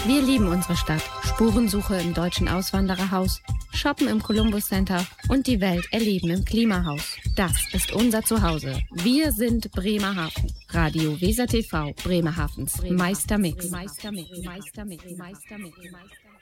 Wir lieben unsere Stadt, Spurensuche im Deutschen Auswandererhaus, shoppen im Columbus Center und die Welt erleben im Klimahaus. Das ist unser Zuhause. Wir sind Bremerhaven. Radio Weser TV, Bremerhavens Meistermix.